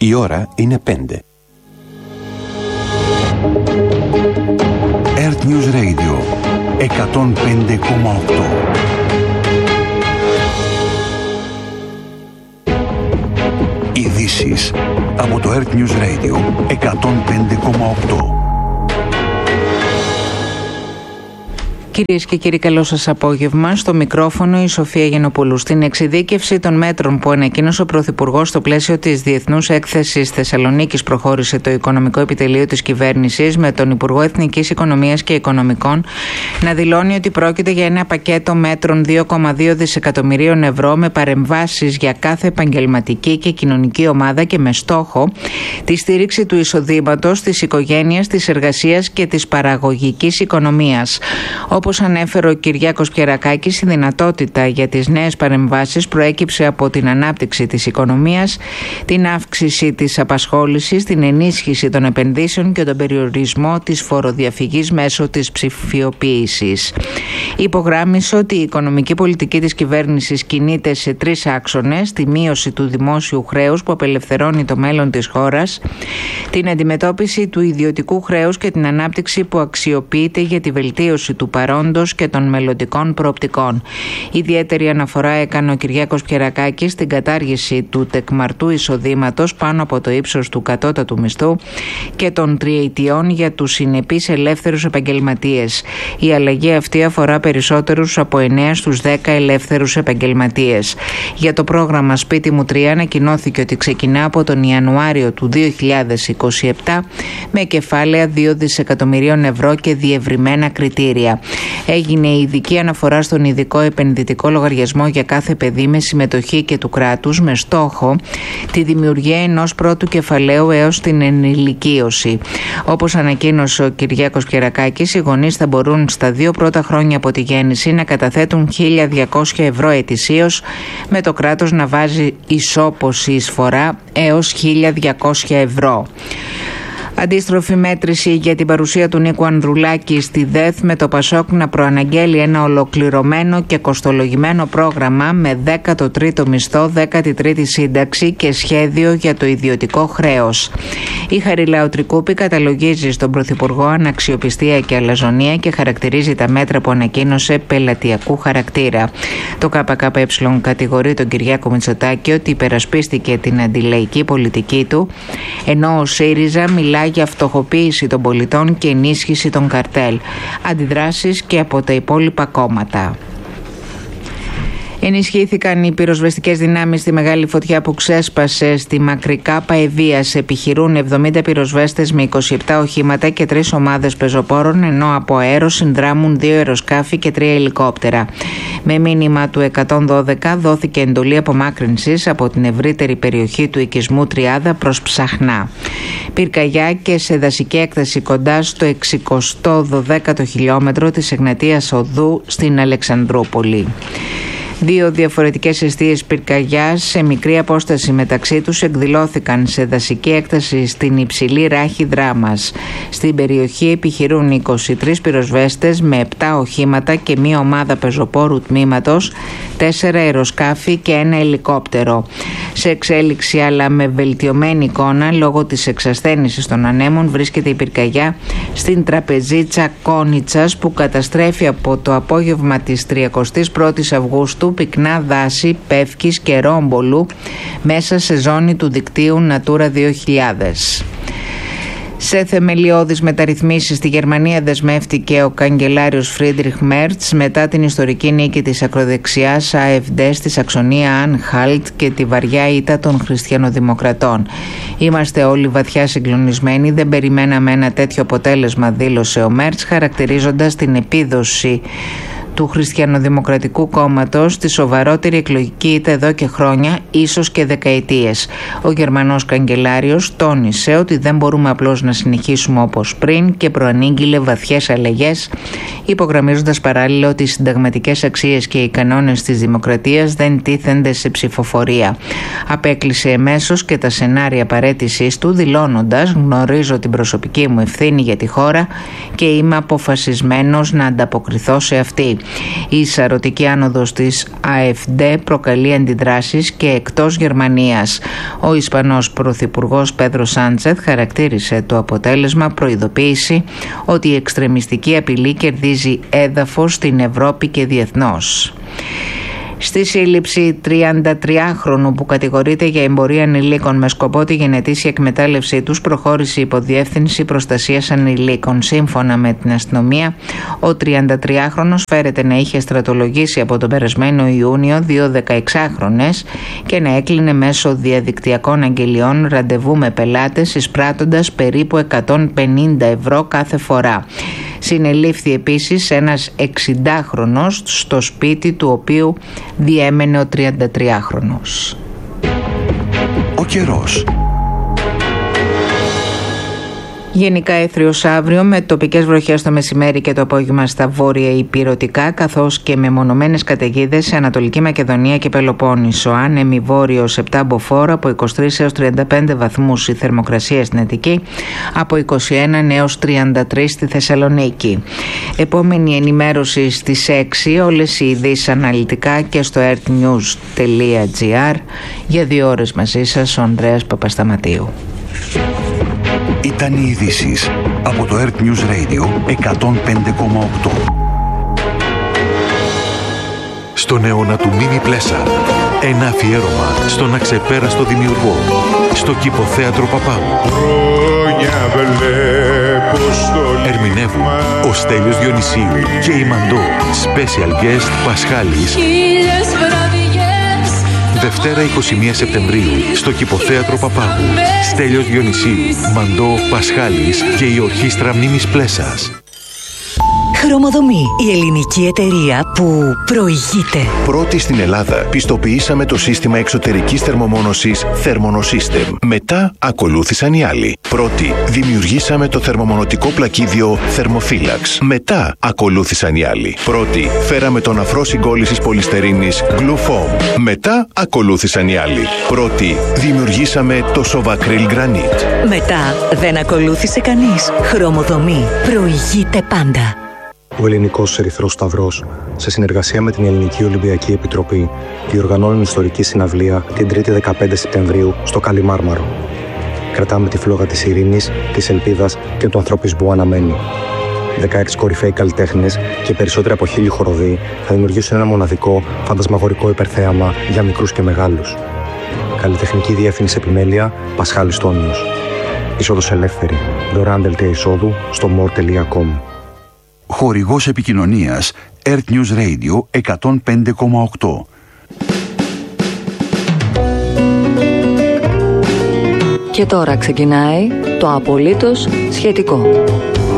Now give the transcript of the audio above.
Η ώρα είναι 5. Earth News Radio 105,8. Ειδήσεις από το Earth News Radio 105,8. Κυρίες και κύριοι, καλό σας απόγευμα. Στο μικρόφωνο η Σοφία Γενοπούλου. Στην εξειδίκευση των μέτρων που ανακοίνωσε ο Πρωθυπουργός στο πλαίσιο της Διεθνούς Έκθεσης Θεσσαλονίκης προχώρησε το Οικονομικό Επιτελείο της Κυβέρνησης, με τον Υπουργό Εθνικής Οικονομίας και Οικονομικών να δηλώνει ότι πρόκειται για ένα πακέτο μέτρων 2,2 δισεκατομμυρίων ευρώ με παρεμβάσεις για κάθε επαγγελματική και κοινωνική ομάδα και με στόχο τη στήριξη του εισοδήματος, της οικογένειας, της εργασίας και της παραγωγικής οικονομίας. Όπως ανέφερε ο Κυριάκος Πιερακάκης, η δυνατότητα για τις νέες παρεμβάσεις προέκυψε από την ανάπτυξη της οικονομίας, την αύξηση της απασχόλησης, την ενίσχυση των επενδύσεων και τον περιορισμό της φοροδιαφυγής μέσω της ψηφιοποίησης. Υπογράμμισε ότι η οικονομική πολιτική της κυβέρνησης κινείται σε 3 άξονες: τη μείωση του δημόσιου χρέους που απελευθερώνει το μέλλον της χώρας, την αντιμετώπιση του ιδιωτικού χρέους και την ανάπτυξη που αξιοποιείται για τη βελτίωση του παρόντος και των μελλοντικών προοπτικών. Ιδιαίτερη αναφορά έκανε ο Κυριάκος Πιερακάκης στην κατάργηση του τεκμαρτού εισοδήματος πάνω από το ύψος του κατώτατου μισθού και των τριετιών για τους συνεπείς ελεύθερους επαγγελματίες. Η αλλαγή αυτή αφορά περισσότερους από 9 στους 10 ελεύθερους επαγγελματίες. Για το πρόγραμμα Σπίτι μου 3 ανακοινώθηκε ότι ξεκινά από τον Ιανουάριο του 2027 με κεφάλαια 2 δισεκατομμυρίων ευρώ και διευρυμένα κριτήρια. Έγινε η ειδική αναφορά στον ειδικό επενδυτικό λογαριασμό για κάθε παιδί με συμμετοχή και του κράτους, με στόχο τη δημιουργία ενός πρώτου κεφαλαίου έως την ενηλικίωση. Όπως ανακοίνωσε ο Κυριάκος Πιερακάκης, οι γονείς θα μπορούν στα 2 πρώτα χρόνια από τη γέννηση να καταθέτουν 1.200 ευρώ ετησίως, με το κράτος να βάζει ισόποση εισφορά έως 1.200 ευρώ. Αντίστροφη μέτρηση για την παρουσία του Νίκου Ανδρουλάκη στη ΔΕΘ, με το Πασόκ να προαναγγέλει ένα ολοκληρωμένο και κοστολογημένο πρόγραμμα με 13ο μισθό, 13η σύνταξη και σχέδιο για το ιδιωτικό χρέος. Η Χαριλάου Τρικούπη καταλογίζει στον Πρωθυπουργό αναξιοπιστία και αλαζονία και χαρακτηρίζει τα μέτρα που ανακοίνωσε πελατειακού χαρακτήρα. Το ΚΚΕ κατηγορεί τον Κυριάκο Μητσοτάκη ότι υπερασπίστηκε την αντιλαϊκή πολιτική του, ενώ ο ΣΥΡΙΖΑ μιλά για φτωχοποίηση των πολιτών και ενίσχυση των καρτέλ. Αντιδράσεις και από τα υπόλοιπα κόμματα. Ενισχύθηκαν οι πυροσβεστικές δυνάμεις στη μεγάλη φωτιά που ξέσπασε στη Μακρικάπα Ευβοίας. Επιχειρούν 70 πυροσβέστες με 27 οχήματα και 3 ομάδες πεζοπόρων, ενώ από αέρο συνδράμουν 2 αεροσκάφη και 3 ελικόπτερα. Με μήνυμα του 112 δόθηκε εντολή απομάκρυνσης από την ευρύτερη περιοχή του οικισμού Τριάδα προς Ψαχνά. Πυρκαγιά και σε δασική έκταση κοντά στο 60ο χιλιόμετρο της Εγνατίας Οδού στην Αλεξανδρούπολη. 2 διαφορετικές εστίες πυρκαγιάς σε μικρή απόσταση μεταξύ τους εκδηλώθηκαν σε δασική έκταση στην υψηλή ράχη Δράμας. Στην περιοχή επιχειρούν 23 πυροσβέστες με 7 οχήματα και 1 ομάδα πεζοπόρου τμήματος, 4 αεροσκάφη και 1 ελικόπτερο. Σε εξέλιξη αλλά με βελτιωμένη εικόνα λόγω της εξασθένησης των ανέμων βρίσκεται η πυρκαγιά στην τραπεζίτσα Κόνιτσας, που καταστρέφει από το απόγευμα της 31ης Αυγούστου πυκνά δάση Πεύκης και Ρόμπολου μέσα σε ζώνη του δικτύου Natura 2000. Σε θεμελιώδεις μεταρρυθμίσεις στη Γερμανία δεσμεύτηκε ο καγκελάριος Φρίντριχ Μέρτς μετά την ιστορική νίκη της ακροδεξιάς AfD στη Σαξονία Ανχάλτ και τη βαριά ήττα των χριστιανοδημοκρατών. «Είμαστε όλοι βαθιά συγκλονισμένοι, δεν περιμέναμε ένα τέτοιο αποτέλεσμα», δήλωσε ο Μέρτς, χαρακτηρίζοντας την επίδοση του Χριστιανοδημοκρατικού Κόμματος στη σοβαρότερη εκλογική ήττα εδώ και χρόνια, ίσως και δεκαετίες. Ο Γερμανός καγκελάριος τόνισε ότι δεν μπορούμε απλώς να συνεχίσουμε όπως πριν και προανήγγειλε βαθιές αλλαγές, υπογραμμίζοντας παράλληλα ότι οι συνταγματικές αξίες και οι κανόνες της δημοκρατίας δεν τίθενται σε ψηφοφορία. Απέκλεισε εμέσως και τα σενάρια παραίτησής του, δηλώνοντας «Γνωρίζω την προσωπική μου ευθύνη για τη χώρα και είμαι αποφασισμένος να ανταποκριθώ σε αυτή». Η σαρωτική άνοδος της AfD προκαλεί αντιδράσεις και εκτός Γερμανίας. Ο Ισπανός Πρωθυπουργός Πέδρο Σάντσεθ χαρακτήρισε το αποτέλεσμα προειδοποίηση ότι η εξτρεμιστική απειλή κερδίζει έδαφος στην Ευρώπη και διεθνώς. Στη σύλληψη 33χρονου που κατηγορείται για εμπορία ανηλίκων με σκοπό τη γενετήσια εκμετάλλευσή τους προχώρησε η Υποδιεύθυνση Προστασίας Ανηλίκων. Σύμφωνα με την αστυνομία, ο 33χρονος φέρεται να είχε στρατολογήσει από τον περασμένο Ιούνιο 2 16χρονες και να έκλεινε μέσω διαδικτυακών αγγελιών ραντεβού με πελάτες εισπράττοντας περίπου 150 ευρώ κάθε φορά. Συνελήφθη επίσης ένας 60χρονος στο σπίτι του οποίου διέμενε ο 33χρονος. Ο καιρός. Γενικά έθριος αύριο με τοπικές βροχές το μεσημέρι και το απόγευμα στα βόρεια υπηρωτικά καθώς και με μονομένες καταιγίδες σε Ανατολική Μακεδονία και Πελοπόννησο. Άνεμη βόρειος 7 μποφόρ από 23 έως 35 βαθμούς η θερμοκρασία στην Αττική, από 21 έως 33 στη Θεσσαλονίκη. Επόμενη ενημέρωση στις 6, όλες οι ειδήσεις αναλυτικά και στο earthnews.gr. Για 2 ώρες μαζί σας ο Ανδρέας Παπασταματίου. Ήταν οι ειδήσεις από το Earth News Radio 105,8. Στον αιώνα του Μίμη Πλέσα, ένα αφιέρωμα στον αξεπέραστο δημιουργό, στο Κηποθέατρο Παπάγου. Ερμηνεύουν ο Στέλιος Διονυσίου και η Μαντώ, special guest Πασχάλης. Δευτέρα 21 Σεπτεμβρίου στο Κηποθέατρο Παπάγου. Στέλιος Διονυσίου, Μαντώ, Πασχάλης και η Ορχήστρα Μίμης Πλέσας. Χρωμοδομή, η ελληνική εταιρεία που προηγείται. Πρώτη στην Ελλάδα πιστοποιήσαμε το σύστημα εξωτερικής θερμομόνωσης Thermonosystem. Μετά ακολούθησαν οι άλλοι. Πρώτη δημιουργήσαμε το θερμομονωτικό πλακίδιο Thermophilax. Μετά ακολούθησαν οι άλλοι. Πρώτη φέραμε τον αφρό συγκόλλησης πολυστερίνης Glufoam. Μετά ακολούθησαν οι άλλοι. Πρώτη δημιουργήσαμε το Sovacryl Granite. Μετά δεν ακολούθησε κανείς. Χρωμοδομή, προηγείται πάντα. Ο Ελληνικός Ερυθρός Σταυρός, σε συνεργασία με την Ελληνική Ολυμπιακή Επιτροπή, διοργανώνουν ιστορική συναυλία την 3η 15 Σεπτεμβρίου στο Καλιμάρμαρο. Κρατάμε τη φλόγα της ειρήνης, της ελπίδας και του ανθρωπισμού που αναμένει. 16 κορυφαίοι καλλιτέχνες και περισσότεροι από 1000 χοροδοί θα δημιουργήσουν ένα μοναδικό, φαντασμαγορικό υπερθέαμα για μικρούς και μεγάλους. Καλλιτεχνική διεύθυνση επιμέλεια Πασχάλης Τόνιος. Είσοδος ελεύθερη. Δωρεάν δελτία εισόδου στο more.com. Χορηγός επικοινωνίας Earth News Radio 105,8. Και τώρα ξεκινάει το απολύτως σχετικό.